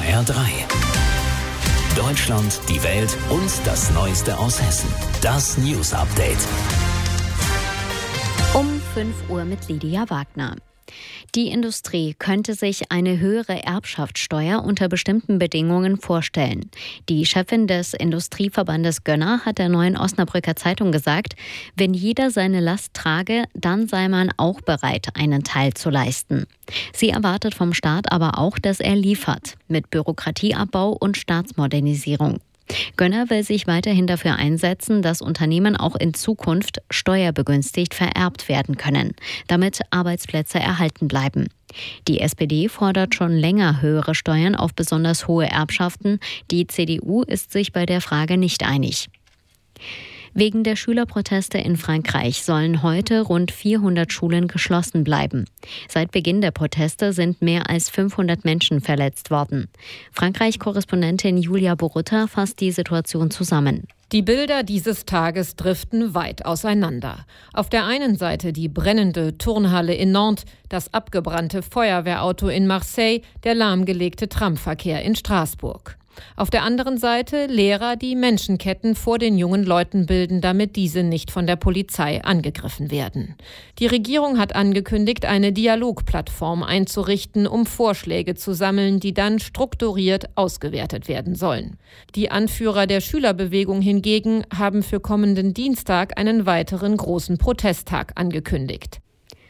HR3. Deutschland, die Welt und das Neueste aus Hessen. Das News Update. Um 5 Uhr mit Lydia Wagner. Die Industrie könnte sich eine höhere Erbschaftssteuer unter bestimmten Bedingungen vorstellen. Die Chefin des Industrieverbandes Gönner hat der Neuen Osnabrücker Zeitung gesagt, wenn jeder seine Last trage, dann sei man auch bereit, einen Teil zu leisten. Sie erwartet vom Staat aber auch, dass er liefert, mit Bürokratieabbau und Staatsmodernisierung. Gönner will sich weiterhin dafür einsetzen, dass Unternehmen auch in Zukunft steuerbegünstigt vererbt werden können, damit Arbeitsplätze erhalten bleiben. Die SPD fordert schon länger höhere Steuern auf besonders hohe Erbschaften. Die CDU ist sich bei der Frage nicht einig. Wegen der Schülerproteste in Frankreich sollen heute rund 400 Schulen geschlossen bleiben. Seit Beginn der Proteste sind mehr als 500 Menschen verletzt worden. Frankreich-Korrespondentin Julia Borutta fasst die Situation zusammen. Die Bilder dieses Tages driften weit auseinander. Auf der einen Seite die brennende Turnhalle in Nantes, das abgebrannte Feuerwehrauto in Marseille, der lahmgelegte Tramverkehr in Straßburg. Auf der anderen Seite Lehrer, die Menschenketten vor den jungen Leuten bilden, damit diese nicht von der Polizei angegriffen werden. Die Regierung hat angekündigt, eine Dialogplattform einzurichten, um Vorschläge zu sammeln, die dann strukturiert ausgewertet werden sollen. Die Anführer der Schülerbewegung hingegen haben für kommenden Dienstag einen weiteren großen Protesttag angekündigt.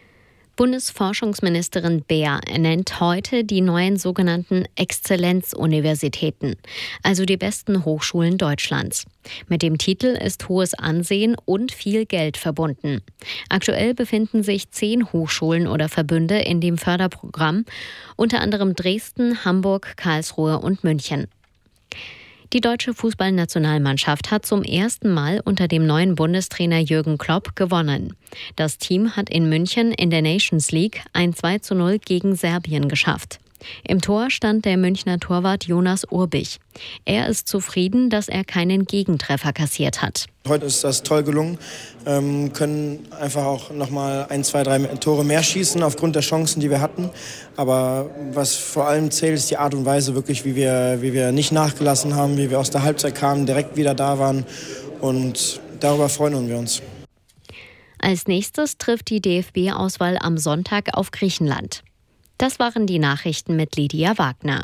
Bundesforschungsministerin Beer ernennt heute die neuen sogenannten Exzellenzuniversitäten, also die besten Hochschulen Deutschlands. Mit dem Titel ist hohes Ansehen und viel Geld verbunden. Aktuell befinden sich 10 Hochschulen oder Verbünde in dem Förderprogramm, unter anderem Dresden, Hamburg, Karlsruhe und München. Die deutsche Fußballnationalmannschaft hat zum ersten Mal unter dem neuen Bundestrainer Jürgen Klopp gewonnen. Das Team hat in München in der Nations League ein 2:0 gegen Serbien geschafft. Im Tor stand der Münchner Torwart Jonas Urbich. Er ist zufrieden, dass er keinen Gegentreffer kassiert hat. Heute ist das toll gelungen, können einfach auch nochmal 1, 2, 3 Tore mehr schießen aufgrund der Chancen, die wir hatten. Aber was vor allem zählt, ist die Art und Weise wirklich, wie wir nicht nachgelassen haben, wie wir aus der Halbzeit kamen, direkt wieder da waren, und darüber freuen wir uns. Als nächstes trifft die DFB-Auswahl am Sonntag auf Griechenland. Das waren die Nachrichten mit Lydia Wagner.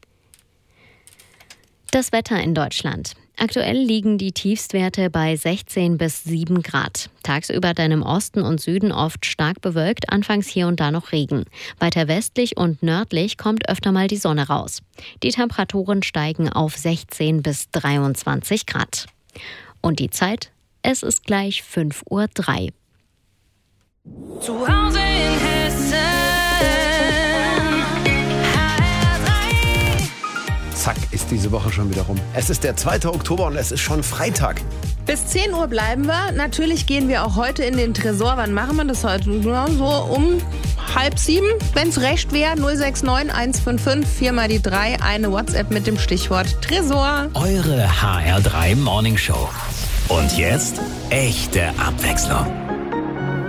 Das Wetter in Deutschland. Aktuell liegen die Tiefstwerte bei 16 bis 7 Grad. Tagsüber dann im Osten und Süden oft stark bewölkt, anfangs hier und da noch Regen. Weiter westlich und nördlich kommt öfter mal die Sonne raus. Die Temperaturen steigen auf 16 bis 23 Grad. Und die Zeit? Es ist gleich 5:03 Uhr. Zu Hause in Hessen. Zack, ist diese Woche schon wieder rum. Es ist der 2. Oktober und es ist schon Freitag. Bis 10 Uhr bleiben wir. Natürlich gehen wir auch heute in den Tresor. Wann machen wir das heute? Ja, so um 6:30. Wenn es recht wäre, 069 155 4 mal die 3. Eine WhatsApp mit dem Stichwort Tresor. Eure HR3 Morning Show. Und jetzt echte Abwechslung.